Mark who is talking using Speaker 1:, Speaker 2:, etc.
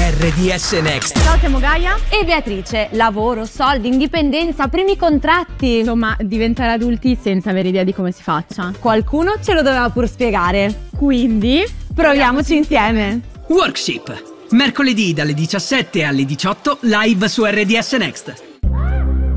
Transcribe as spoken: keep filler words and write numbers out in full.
Speaker 1: R D S Next.
Speaker 2: Ciao, siamo Gaia
Speaker 3: e Beatrice. Lavoro, soldi, indipendenza, primi contratti.
Speaker 2: Insomma, diventare adulti senza avere idea di come si faccia.
Speaker 3: Qualcuno ce lo doveva pur spiegare.
Speaker 2: Quindi,
Speaker 3: proviamoci insieme.
Speaker 1: Workship. Mercoledì dalle diciassette alle diciotto live su R D S Next.